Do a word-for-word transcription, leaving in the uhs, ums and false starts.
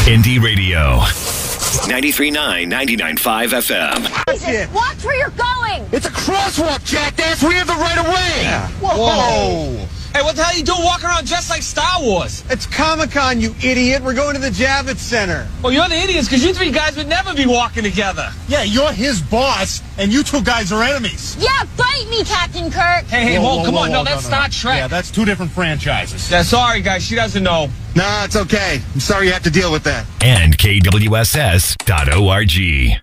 Indie Radio. ninety-three point nine, ninety-nine point five F M. Jesus, watch where you're going! It's a crosswalk, jackass! We have the right of way! Yeah. Whoa! Whoa. Hey, what the hell are you doing walking around dressed like Star Wars? It's Comic-Con, you idiot! We're going to the Javits Center. Well, you're the idiots because you three guys would never be walking together. Yeah, you're his boss, and you two guys are enemies. Yeah, fight me, Captain Kirk! Hey, hey, Whoa, hold, whoa, come whoa, on. whoa, No, that's no, no. Star Trek. Yeah, that's two different franchises. Yeah, sorry, guys. She doesn't know. Nah, it's okay. I'm sorry you have to deal with that. And K W S S dot org.